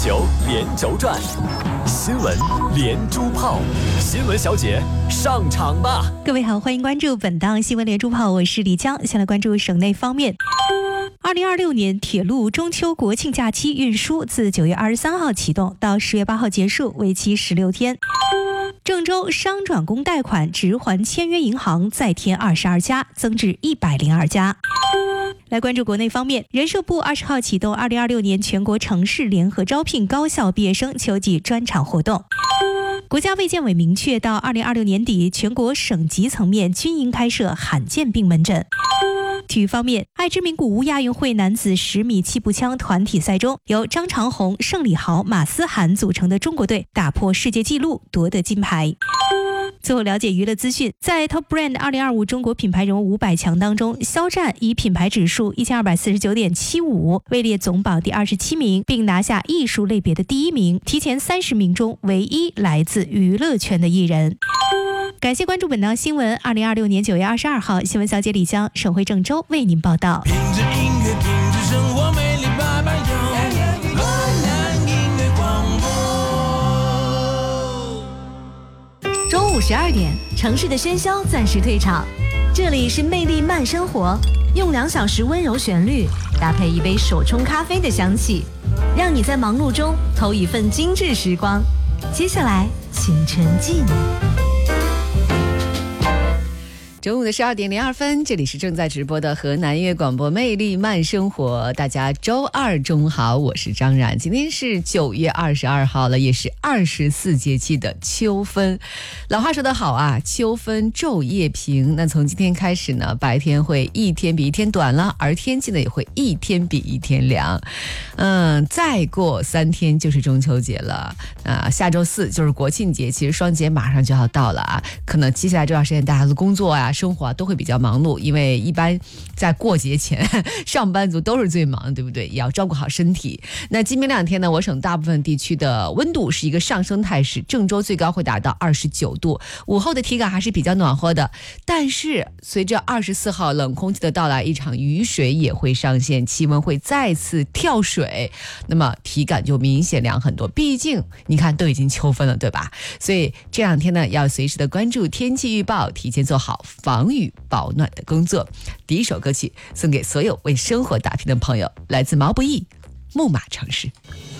球连轴转，新闻连珠炮，新闻小姐上场吧！ 各位好，欢迎关注本档新闻连珠炮，我是李江。先来关注省内方面。2026年铁路中秋国庆假期运输自9月23号启动到10月8号结束，为期16天。郑州商转工贷款直还签约银行再添22家，增至102家。来关注国内方面，人社部20号启动2026年全国城市联合招聘高校毕业生秋季专场活动。国家卫健委明确，到2026年底，全国省级层面均应开设罕见病门诊。体育方面，爱之名古屋亚运会男子10米气步枪团体赛中，由张长虹、盛礼豪、马思涵组成的中国队打破世界纪录，夺得金牌。最后了解娱乐资讯，在 Top Brand 2025中国品牌人物500强当中，肖战以品牌指数1249.75位列总榜第27名，并拿下艺术类别的第1名，提前30名中唯一来自娱乐圈的艺人。感谢关注本档新闻。2026年9月22号，新闻小姐李江，省会郑州为您报道。 品质音乐，品质生活，美丽百百种。河南音乐广播。 中午12点，城市的喧嚣暂时退场，这里是魅力慢生活，用2小时温柔旋律，搭配一杯手冲咖啡的香气，让你在忙碌中偷一份精致时光。接下来，请沉浸。 中午的12点02分，这里是正在直播的河南音乐广播魅力慢生活。大家周二中午好，我是张冉。今天是9月22号了，也是24节气的秋分。老话说得好啊，秋分昼夜平。那从今天开始呢，白天会一天比一天短了，而天气呢也会一天比一天凉。再过3天就是中秋节了。下周4就是国庆节，其实双节马上就要到了啊。可能接下来这段时间大家的工作啊、生活都会比较忙碌，因为一般在过节前上班族都是最忙的，对不对？也要照顾好身体。那今明2天呢，我省大部分地区的温度是一个上升态势，郑州最高会达到29度，午后的体感还是比较暖和的。但是随着24号冷空气的到来，一场雨水也会上现，气温会再次跳水，那么体感就明显凉很多。毕竟你看都已经秋分了，对吧？所以这2天呢，要随时的关注天气预报，提前做好防雨保暖的工作。第一首歌曲送给所有为生活打拼的朋友，来自毛不易《木马城市》。